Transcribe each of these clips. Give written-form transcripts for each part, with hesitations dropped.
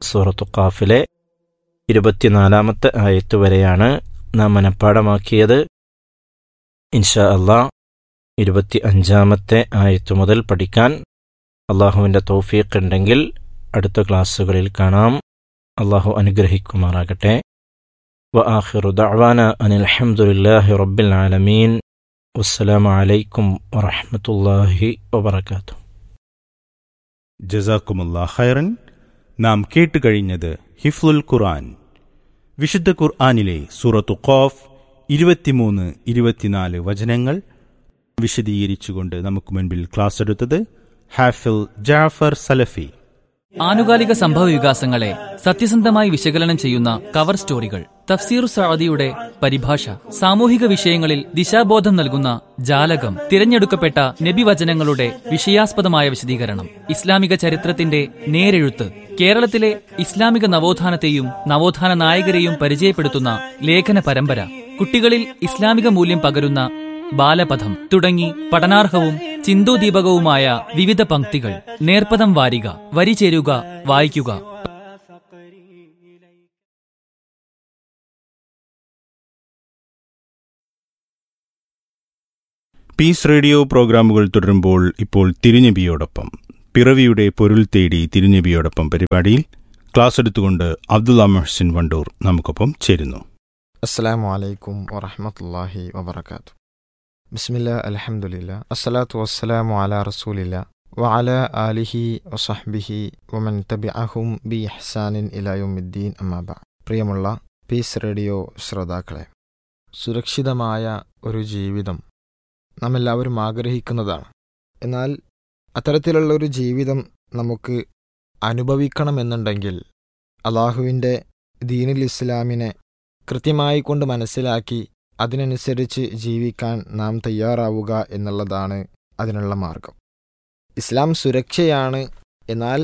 സൂറത്തു ഖാഫിലെ 24-ാമത്തെ ആയത്ത് വരെയാണ് നാം മനഃപ്പാഠമാക്കിയത്. ഇൻഷാ അല്ലാഹ് 25-ാമത്തെ ആയത്ത് മുതൽ പഠിക്കാൻ അള്ളാഹുവിൻ്റെ തൗഫീഖ് ഉണ്ടെങ്കിൽ അടുത്ത ക്ലാസ്സുകളിൽ കാണാം. അള്ളാഹു അനുഗ്രഹിക്കുമാറാകട്ടെ. വആഖിറു ദഅ്വാനാ അനിൽ ഹംദുലില്ലാഹി റബ്ബിൽ ആലമീൻ. വസ്സലാമു അലൈക്കും വറഹ്മത്തുള്ളാഹി വബറകാതുഹു. ജസാക്കുമുല്ലാഹ് ഖൈറൻ. നാം കേട്ടുകഴിഞ്ഞത് ഹിഫ്ളുൽ ഖുർആൻ, വിശുദ്ധ ഖുർആനിലെ സൂറത്തു ഖാഫ് 23-24 വചനങ്ങൾ വിശദീകരിച്ചുകൊണ്ട് നമുക്ക് മുൻപിൽ ക്ലാസ് എടുത്തത് ഹാഫിൽ ജാഫർ സലഫി. ആനുകാലിക സംഭവ വികാസങ്ങളെ സത്യസന്ധമായി വിശകലനം ചെയ്യുന്ന കവർ സ്റ്റോറികൾ, തഫ്സീർ സഅദിയുടെ പരിഭാഷ, സാമൂഹിക വിഷയങ്ങളിൽ ദിശാബോധം നൽകുന്ന ജാലകം, തിരഞ്ഞെടുക്കപ്പെട്ട നബിവചനങ്ങളുടെ വിഷയാസ്പദമായ വിശദീകരണം, ഇസ്ലാമിക ചരിത്രത്തിന്റെ നേരെഴുത്ത്, കേരളത്തിലെ ഇസ്ലാമിക നവോത്ഥാനത്തെയും നവോത്ഥാന നായകരെയും പരിചയപ്പെടുത്തുന്ന ലേഖന പരമ്പര, കുട്ടികളിൽ ഇസ്ലാമിക മൂല്യം പകരുന്ന ബാലപഥം തുടങ്ങി പഠനാർഹവും ചിന്തോദീപകവുമായ വിവിധ പംക്തികൾ. നേർപ്പദം വാരിക, വരി ചേരുക, വായിക്കുക. പീസ് റേഡിയോ പ്രോഗ്രാമുകൾ തുടരുമ്പോൾ ഇപ്പോൾ തിരുനബിയോടൊപ്പം, പിറവിയുടെ പൊരുൾ തേടി തിരുനബിയോടൊപ്പം പരിപാടിയിൽ ക്ലാസ് എടുത്തുകൊണ്ട് അബ്ദുള്ള മുഹ്സിൻ വണ്ടൂർ നമുക്കൊപ്പം ചേരുന്നു. അസ്സലാമു അലൈക്കും വറഹ്മത്തുള്ളാഹി വബറകാതുഹു. ബിസ്മില്ലാ, അൽഹംദുലില്ലാ, അസ്സലാത്തു വസ്സലാമു അലാ റസൂലില്ലാ വഅലാ ആലിഹി വസഹ്ബിഹി വമൻ തബിഅഹും ബി ഇഹ്സാനിൻ ഇലാ യൗമിദ്ദീൻ, അമ്മാ ബഅദ്. പ്രിയമുള്ള പീസ് റേഡിയോ ശ്രോതാക്കളെ, സുരക്ഷിതമായ ഒരു ജീവിതം നാം എല്ലാവരും ആഗ്രഹിക്കുന്നതാണ്. എന്നാൽ അത്തരത്തിലുള്ള ഒരു ജീവിതം നമുക്ക് അനുഭവിക്കണമെന്നുണ്ടെങ്കിൽ അള്ളാഹുവിൻ്റെ ദീനുൽ ഇസ്ലാമിനെ കൃത്യമായി കൊണ്ട് മനസ്സിലാക്കി അതിനനുസരിച്ച് ജീവിക്കാൻ നാം തയ്യാറാവുക എന്നുള്ളതാണ് അതിനുള്ള മാർഗം. ഇസ്ലാം സുരക്ഷയാണ്. എന്നാൽ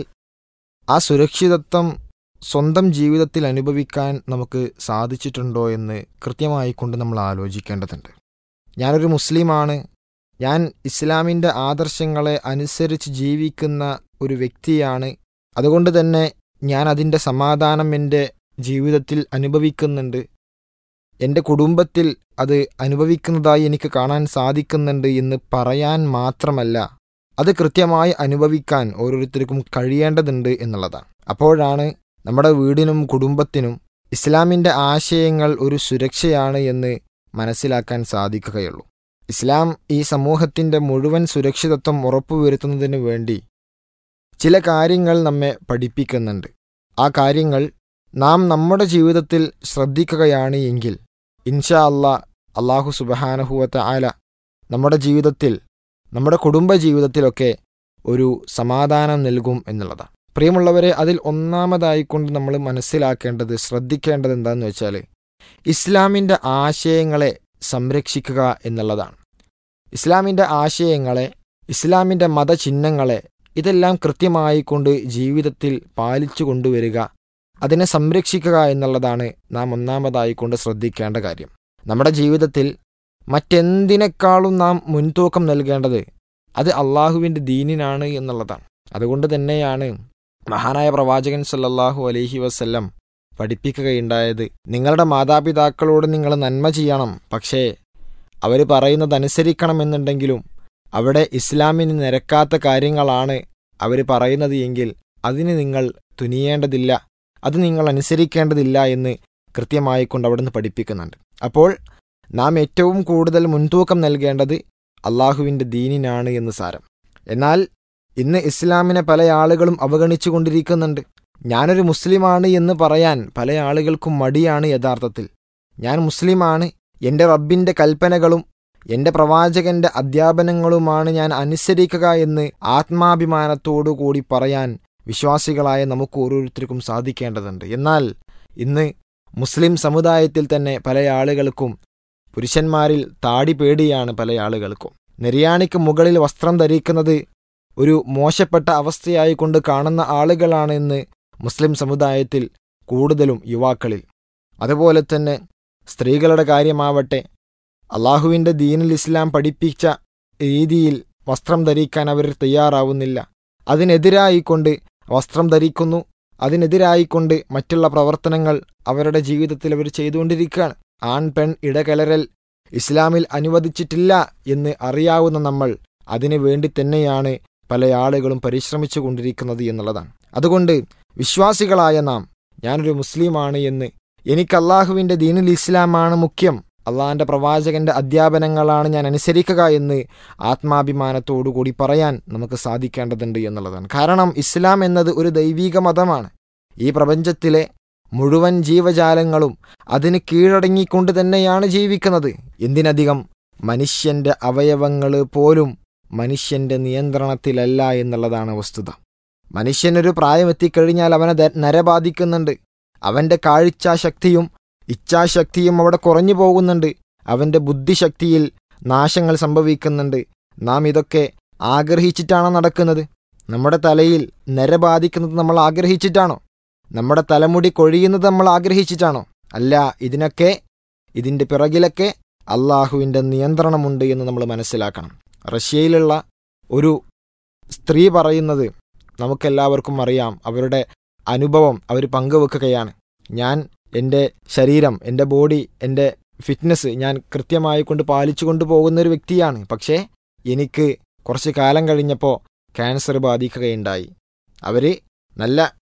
ആ സുരക്ഷിതത്വം സ്വന്തം ജീവിതത്തിൽ അനുഭവിക്കാൻ നമുക്ക് സാധിച്ചിട്ടുണ്ടോ എന്ന് കൃത്യമായി കൊണ്ട് നമ്മൾ ആലോചിക്കേണ്ടതുണ്ട്. ഞാനൊരു മുസ്ലിമാണ്, ഞാൻ ഇസ്ലാമിൻ്റെ ആദർശങ്ങളെ അനുസരിച്ച് ജീവിക്കുന്ന ഒരു വ്യക്തിയാണ്, അതുകൊണ്ട് തന്നെ ഞാൻ അതിൻ്റെ സമാധാനം എൻ്റെ ജീവിതത്തിൽ അനുഭവിക്കുന്നുണ്ട്, എൻ്റെ കുടുംബത്തിൽ അത് അനുഭവിക്കുന്നതായി എനിക്ക് കാണാൻ സാധിക്കുന്നുണ്ട് എന്ന് പറയാൻ മാത്രമല്ല, അത് കൃത്യമായി അനുഭവിക്കാൻ ഓരോരുത്തർക്കും കഴിയേണ്ടതുണ്ട് എന്നുള്ളതാണ്. അപ്പോഴാണ് നമ്മുടെ വീടിനും കുടുംബത്തിനും ഇസ്ലാമിൻ്റെ ആശയങ്ങൾ ഒരു സുരക്ഷയാണ് എന്ന് മനസ്സിലാക്കാൻ സാധിക്കുകയുള്ളൂ. ഇസ്ലാം ഈ സമൂഹത്തിൻ്റെ മുഴുവൻ സുരക്ഷിതത്വം ഉറപ്പുവരുത്തുന്നതിന് വേണ്ടി ചില കാര്യങ്ങൾ നമ്മെ പഠിപ്പിക്കുന്നുണ്ട്. ആ കാര്യങ്ങൾ നാം നമ്മുടെ ജീവിതത്തിൽ ശ്രദ്ധിക്കുകയാണ് എങ്കിൽ ഇൻഷാ അല്ലാഹു സുബ്ഹാനഹു വ തആല നമ്മുടെ ജീവിതത്തിൽ, നമ്മുടെ കുടുംബ ജീവിതത്തിലൊക്കെ ഒരു സമാധാനം നൽകും എന്നുള്ളതാണ്. പ്രിയമുള്ളവരെ, അതിൽ ഒന്നാമതായിക്കൊണ്ട് നമ്മൾ മനസ്സിലാക്കേണ്ടത്, ശ്രദ്ധിക്കേണ്ടത് എന്താണെന്ന് വെച്ചാൽ ഇസ്ലാമിൻ്റെ ആശയങ്ങളെ സംരക്ഷിക്കുക എന്നുള്ളതാണ്. ഇസ്ലാമിൻ്റെ ആശയങ്ങളെ, ഇസ്ലാമിൻ്റെ മതചിഹ്നങ്ങളെ ഇതെല്ലാം കൃത്യമായി കൊണ്ട് ജീവിതത്തിൽ പാലിച്ചു കൊണ്ടുവരിക, അതിനെ സംരക്ഷിക്കുക എന്നുള്ളതാണ് നാം ഒന്നാമതായി കൊണ്ട് ശ്രദ്ധിക്കേണ്ട കാര്യം. നമ്മുടെ ജീവിതത്തിൽ മറ്റെന്തിനേക്കാളും നാം മുൻതൂക്കം നൽകേണ്ടത് അത് അള്ളാഹുവിൻ്റെ ദീനിനാണ് എന്നുള്ളതാണ്. അതുകൊണ്ട് തന്നെയാണ് മഹാനായ പ്രവാചകൻ സല്ലല്ലാഹു അലൈഹി വസല്ലം പഠിപ്പിക്കുകയുണ്ടായത്, നിങ്ങളുടെ മാതാപിതാക്കളോട് നിങ്ങൾ നന്മ ചെയ്യണം, പക്ഷേ അവർ പറയുന്നതനുസരിക്കണമെന്നുണ്ടെങ്കിലും അവിടെ ഇസ്ലാമിന് നിരക്കാത്ത കാര്യങ്ങളാണ് അവർ പറയുന്നത് എങ്കിൽ അതിന് നിങ്ങൾ തുനിയേണ്ടതില്ല, അത് നിങ്ങൾ അനുസരിക്കേണ്ടതില്ല എന്ന് കൃത്യമായി കൊണ്ട് അവിടുന്ന് പഠിപ്പിക്കുന്നുണ്ട്. അപ്പോൾ നാം ഏറ്റവും കൂടുതൽ മുൻതൂക്കം നൽകേണ്ടത് അള്ളാഹുവിൻ്റെ ദീനിനാണ് എന്ന് സാരം. എന്നാൽ ഇന്ന് ഇസ്ലാമിനെ പല ആളുകളും അവഗണിച്ചു കൊണ്ടിരിക്കുന്നുണ്ട്. ഞാനൊരു മുസ്ലിമാണ് എന്ന് പറയാൻ പല ആളുകൾക്കും മടിയാണ്. യഥാർത്ഥത്തിൽ ഞാൻ മുസ്ലിമാണ്, എൻ്റെ റബ്ബിൻ്റെ കൽപ്പനകളും എൻ്റെ പ്രവാചകൻ്റെ അധ്യാപനങ്ങളുമാണ് ഞാൻ അനുസരിക്കുക എന്ന് ആത്മാഭിമാനത്തോടു കൂടി പറയാൻ വിശ്വാസികളായ നമുക്ക് ഓരോരുത്തർക്കും സാധിക്കേണ്ടതുണ്ട്. എന്നാൽ ഇന്ന് മുസ്ലിം സമുദായത്തിൽ തന്നെ പല ആളുകൾക്കും, പുരുഷന്മാരിൽ താടി പേടിയാണ് പല ആളുകൾക്കും. നെരിയാണിക്ക് മുകളിൽ വസ്ത്രം ധരിക്കുന്നത് ഒരു മോശപ്പെട്ട അവസ്ഥയായി കൊണ്ട് കാണുന്ന ആളുകളാണ് ഇന്ന് മുസ്ലിം സമുദായത്തിൽ കൂടുതലും യുവാക്കളിൽ. അതുപോലെ തന്നെ സ്ത്രീകളുടെ കാര്യമാവട്ടെ, അള്ളാഹുവിൻ്റെ ദീനുൽ ഇസ്ലാം പഠിപ്പിച്ച രീതിയിൽ വസ്ത്രം ധരിക്കാൻ അവർ തയ്യാറാവുന്നില്ല. അതിനെതിരായിക്കൊണ്ട് വസ്ത്രം ധരിക്കുന്നു, അതിനെതിരായിക്കൊണ്ട് മറ്റുള്ള പ്രവർത്തനങ്ങൾ അവരുടെ ജീവിതത്തിൽ അവർ ചെയ്തുകൊണ്ടിരിക്കുകയാണ്. ആൺ പെൺ ഇടകലരൽ ഇസ്ലാമിൽ അനുവദിച്ചിട്ടില്ല എന്ന് അറിയാവുന്ന നമ്മൾ അതിനു വേണ്ടി തന്നെയാണ് പല ആളുകളും പരിശ്രമിച്ചു കൊണ്ടിരിക്കുന്നത് എന്നുള്ളതാണ്. അതുകൊണ്ട് വിശ്വാസികളായ നാം, ഞാനൊരു മുസ്ലിമാണ് എന്ന്, എനിക്ക് അള്ളാഹുവിൻ്റെ ദീനുൽ ഇസ്ലാമാണ് മുഖ്യം, അള്ളാഹിൻ്റെ പ്രവാചകൻ്റെ അധ്യാപനങ്ങളാണ് ഞാൻ അനുസരിക്കുക എന്ന് ആത്മാഭിമാനത്തോടുകൂടി പറയാൻ നമുക്ക് സാധിക്കേണ്ടതുണ്ട് എന്നുള്ളതാണ്. കാരണം ഇസ്ലാം എന്നത് ഒരു ദൈവീക മതമാണ്. ഈ പ്രപഞ്ചത്തിലെ മുഴുവൻ ജീവജാലങ്ങളും അതിന് കീഴടങ്ങിക്കൊണ്ട് തന്നെയാണ് ജീവിക്കുന്നത്. എന്തിനധികം മനുഷ്യൻ്റെ അവയവങ്ങൾ പോലും മനുഷ്യൻ്റെ നിയന്ത്രണത്തിലല്ല എന്നുള്ളതാണ് വസ്തുത. മനുഷ്യനൊരു പ്രായം എത്തിക്കഴിഞ്ഞാൽ അവനെ നര ബാധിക്കുന്നുണ്ട്. അവൻ്റെ കാഴ്ചാശക്തിയും ഇച്ഛാശക്തിയും അവിടെ കുറഞ്ഞു പോകുന്നുണ്ട്. അവൻ്റെ ബുദ്ധിശക്തിയിൽ നാശങ്ങൾ സംഭവിക്കുന്നുണ്ട്. നാം ഇതൊക്കെ ആഗ്രഹിച്ചിട്ടാണോ നടക്കുന്നത്? നമ്മുടെ തലയിൽ നര ബാധിക്കുന്നത് നമ്മൾ ആഗ്രഹിച്ചിട്ടാണോ? നമ്മുടെ തലമുടി കൊഴിയുന്നത് നമ്മൾ ആഗ്രഹിച്ചിട്ടാണോ? അല്ല. ഇതിൻ്റെ പിറകിലൊക്കെ അള്ളാഹുവിൻ്റെ നിയന്ത്രണമുണ്ട് എന്ന് നമ്മൾ മനസ്സിലാക്കണം. റഷ്യയിലുള്ള ഒരു സ്ത്രീ പറയുന്നത് നമുക്കെല്ലാവർക്കും അറിയാം. അവരുടെ അനുഭവം അവർ പങ്കുവെക്കുകയാണ്. ഞാൻ എൻ്റെ ശരീരം, എൻ്റെ ബോഡി, എൻ്റെ ഫിറ്റ്നസ് ഞാൻ കൃത്യമായി കൊണ്ട് പാലിച്ചു കൊണ്ട് പോകുന്നൊരു വ്യക്തിയാണ്. പക്ഷേ എനിക്ക് കുറച്ച് കാലം കഴിഞ്ഞപ്പോൾ ക്യാൻസർ ബാധിക്കുകയുണ്ടായി. അവർ നല്ല